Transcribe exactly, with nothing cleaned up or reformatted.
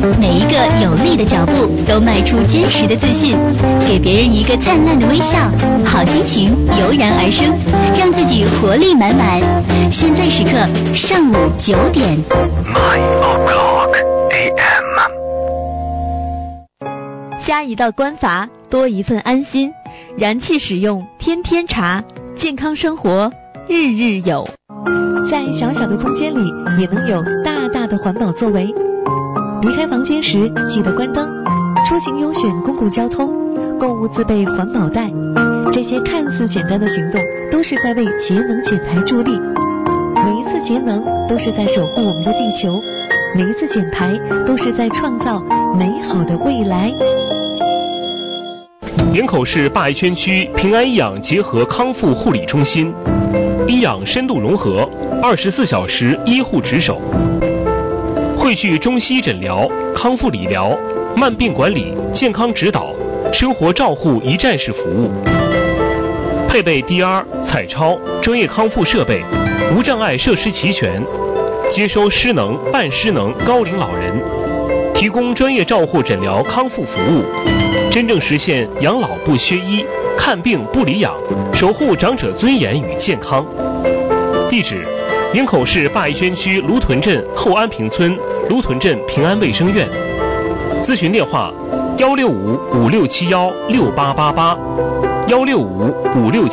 每一个有力的脚步都迈出坚实的自信，给别人一个灿烂的微笑，好心情油然而生，让自己活力满满。现在时刻上午九点。 nine o'clock a m。 加一道关阀，多一份安心。燃气使用，天天查，健康生活日日有。在小小的空间里，也能有大大的环保作为。离开房间时，记得关灯。出行优选公共交通，购物自备环保袋。这些看似简单的行动，都是在为节能减排助力。每一次节能，都是在守护我们的地球；每一次减排，都是在创造美好的未来。 营口市灞爱圈区平安医养结合康复护理中心，医养深度融合，二十四小时医护值守，汇聚中西医诊疗、康复理疗、慢病管理、健康指导、生活照护一站式服务，配备 D R、彩超、专业康复设备，无障碍设施齐全，接收失能、半失能高龄老人，提供专业照护诊疗康复服务，真正实现养老不缺医，看病不离养，守护长者尊严与健康。地址：营口市灞爱圈区芦屯镇后安平村芦屯镇平安卫生院。咨询电话：幺六五五六七幺六八八八，幺六五五六。